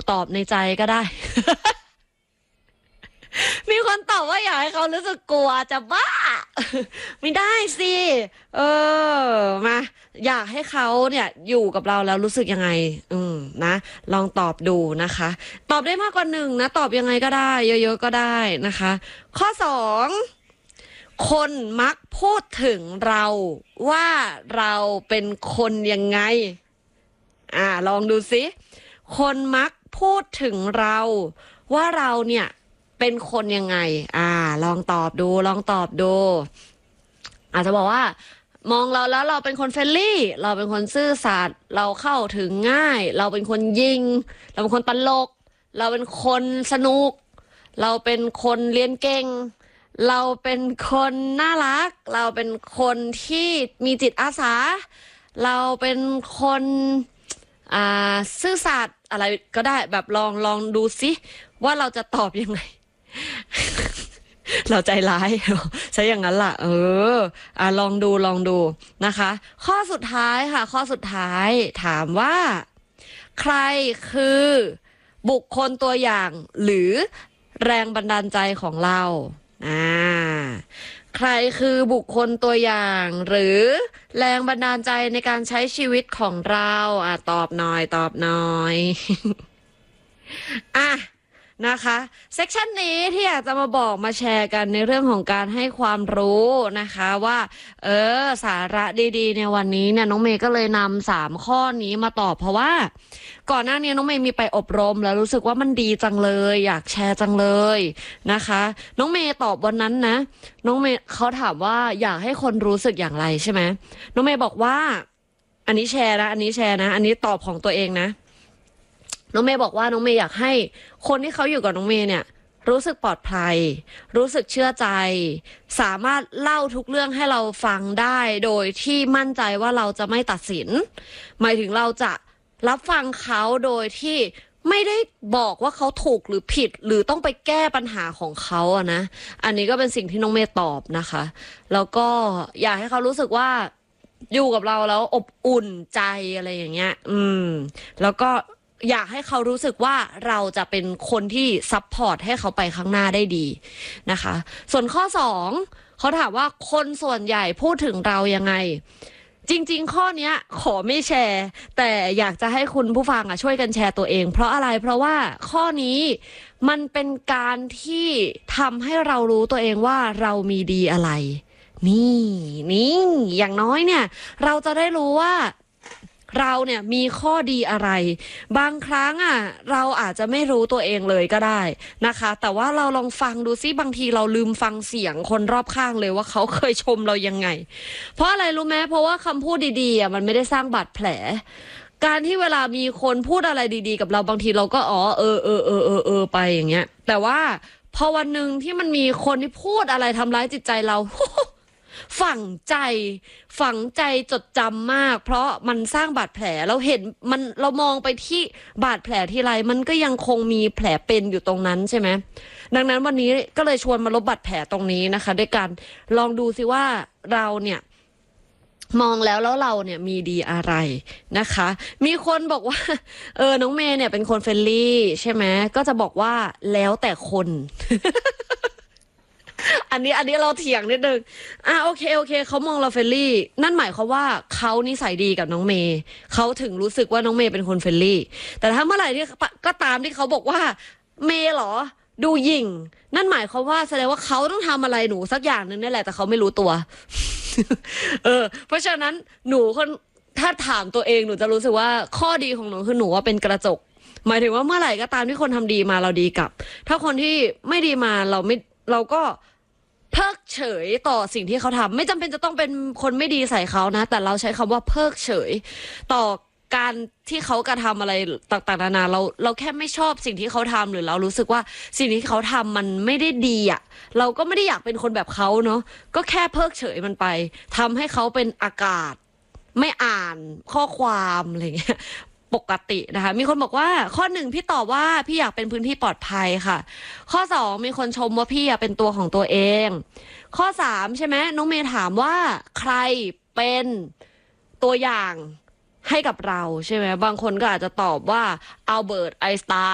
ตอบในใจก็ได้ มีคนตอบว่าอยากให้เขารู้สึกกลัวจะบ้า ไม่ได้สิมาอยากให้เขาเนี่ยอยู่กับเราแล้วรู้สึกยังไงนะลองตอบดูนะคะ ตอบได้มากกว่าหนึ่งนะตอบยังไงก็ได้เยอะๆก็ได้นะคะ ข้อสองคนมักพูดถึงเราว่าเราเป็นคนยังไงลองดูสิคนมักพูดถึงเราว่าเราเนี่ยเป็นคนยังไงลองตอบดูอาจจะบอกว่ามองเราแล้วเราเป็นคนเฟรนลี่เราเป็นคนซื่อสัตย์เราเข้าถึงง่ายเราเป็นคนยิงเราเป็นคนตลกเราเป็นคนสนุกเราเป็นคนเรียนเก่งเราเป็นคนน่ารักเราเป็นคนที่มีจิตอาสาเราเป็นคนซื่อสัตย์อะไรก็ได้แบบลองดูสิว่าเราจะตอบยังไง เราใจร้ายใช่อย่างนั้นล่ะลองดูนะคะข้อสุดท้ายค่ะข้อสุดท้ายถามว่าใครคือบุคคลตัวอย่างหรือแรงบันดาลใจของเราใครคือบุคคลตัวอย่างหรือแรงบันดาลใจในการใช้ชีวิตของเราตอบหน่อยนะคะเซกชันนี้ที่อยากจะมาบอกมาแชร์กันในเรื่องของการให้ความรู้นะคะว่าสาระดีๆในวันนี้เนี่ยน้องเมย์ก็เลยนำ3ข้อนี้มาตอบเพราะว่าก่อนหน้านี้น้องเมย์มีไปอบรมแล้วรู้สึกว่ามันดีจังเลยอยากแชร์จังเลยนะคะน้องเมย์ตอบวันนั้นนะน้องเมย์เขาถามว่าอยากให้คนรู้สึกอย่างไรใช่ไหมน้องเมย์บอกว่าอันนี้แชร์นะอันนี้ตอบของตัวเองนะน้องเมย์บอกว่าน้องเมย์อยากให้คนที่เขาอยู่กับน้องเมย์เนี่ยรู้สึกปลอดภัยรู้สึกเชื่อใจสามารถเล่าทุกเรื่องให้เราฟังได้โดยที่มั่นใจว่าเราจะไม่ตัดสินหมายถึงเราจะรับฟังเขาโดยที่ไม่ได้บอกว่าเขาถูกหรือผิดหรือต้องไปแก้ปัญหาของเขานะอันนี้ก็เป็นสิ่งที่น้องเมย์ตอบนะคะแล้วก็อยากให้เขารู้สึกว่าอยู่กับเราแล้วอบอุ่นใจอะไรอย่างเงี้ยแล้วก็อยากให้เขารู้สึกว่าเราจะเป็นคนที่ซัพพอร์ตให้เขาไปข้างหน้าได้ดีนะคะส่วนข้อ2เขาถามว่าคนส่วนใหญ่พูดถึงเรายังไงจริงๆข้อนี้ขอไม่แชร์แต่อยากจะให้คุณผู้ฟังช่วยกันแชร์ตัวเองเพราะอะไรเพราะว่าข้อนี้มันเป็นการที่ทำให้เรารู้ตัวเองว่าเรามีดีอะไรนี่อย่างน้อยเนี่ยเราจะได้รู้ว่าเราเนี่ยมีข้อดีอะไรบางครั้งเราอาจจะไม่รู้ตัวเองเลยก็ได้นะคะแต่ว่าเราลองฟังดูซิบางทีเราลืมฟังเสียงคนรอบข้างเลยว่าเขาเคยชมเรายังไงเพราะอะไรรู้ไหมเพราะว่าคำพูดดีๆมันไม่ได้สร้างบาดแผลการที่เวลามีคนพูดอะไรดีๆกับเราบางทีเราก็ไปอย่างเงี้ยแต่ว่าพอวันหนึ่งที่มันมีคนที่พูดอะไรทำร้ายจิตใจเราฝังใจจดจำมากเพราะมันสร้างบาดแผลเราเห็นมันเรามองไปที่บาดแผลที่ไรมันก็ยังคงมีแผลเป็นอยู่ตรงนั้นใช่ไหมดังนั้นวันนี้ก็เลยชวนมาลบบาดแผลตรงนี้นะคะด้วยการลองดูซิว่าเราเนี่ยมองแล้วเราเนี่ยมีดีอะไรนะคะมีคนบอกว่าน้องเมย์เนี่ยเป็นคนเฟรนลี่ใช่ไหมก็จะบอกว่าแล้วแต่คน อันนี้เราเถียงนิดนึงโอเคเขามองเราเฟรนลี่นั่นหมายความว่าเขานิสัยดีกับน้องเมย์เขาถึงรู้สึกว่าน้องเมย์เป็นคนเฟรนลี่แต่ถ้าเมื่อไหร่ที่ก็ตามที่เขาบอกว่าเมย์เหรอดูหยิ่งนั่นหมายความว่าแสดงว่าเขาต้องทำอะไรหนูสักอย่างนึงนี่แหละแต่เขาไม่รู้ตัว เพราะฉะนั้นหนูถ้าถามตัวเองหนูจะรู้สึกว่าข้อดีของหนูคือหนูว่าเป็นกระจกหมายถึงว่าเมื่อไหร่ก็ตามที่คนทำดีมาเราดีกลับถ้าคนที่ไม่ดีมาเราก็เพิกเฉยต่อสิ่งที่เขาทำไม่จำเป็นจะต้องเป็นคนไม่ดีใส่เขานะแต่เราใช้คำว่าเพิกเฉยต่อการที่เขากระทำอะไรต่างๆนานาเราแค่ไม่ชอบสิ่งที่เขาทำหรือเรารู้สึกว่าสิ่งที่เขาทำมันไม่ได้ดีเราก็ไม่ได้อยากเป็นคนแบบเขาเนาะก็แค่เพิกเฉยมันไปทำให้เขาเป็นอากาศไม่อ่านข้อความอะไรเงี้ยปกตินะคะมีคนบอกว่าข้อ1พี่ตอบว่าพี่อยากเป็นพื้นที่ปลอดภัยค่ะข้อ2มีคนชมว่าพี่เป็นตัวของตัวเองข้อ3ใช่ไหมน้องเมย์ถามว่าใครเป็นตัวอย่างให้กับเราใช่ไหมบางคนก็อาจจะตอบว่าอัลเบิร์ตไอน์สไตน์